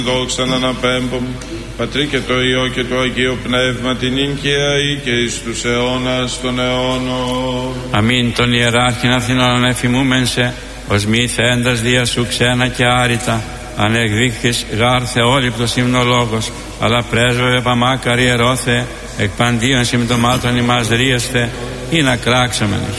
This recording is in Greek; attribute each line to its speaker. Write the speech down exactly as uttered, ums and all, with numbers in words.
Speaker 1: Δόξα να αναπέμπομ, Πατρί και το Υιό και το Αγίο Πνεύμα, την ίνκαια ή και εις τους αιώνας των αιώνων.
Speaker 2: Αμήν. Τον Ιεράρχην Αθηνών εφημούμεν σε, ως μη θέντας δια σου ξένα και άρρητα, αν εκδείχθης γάρ θεόληπτος υμνολόγος, αλλά πρέσβευε παμάκαρη ερώθε, εκ παντίων συμπτωμάτων ημάς ρίεσθε, ή να κράξαμεν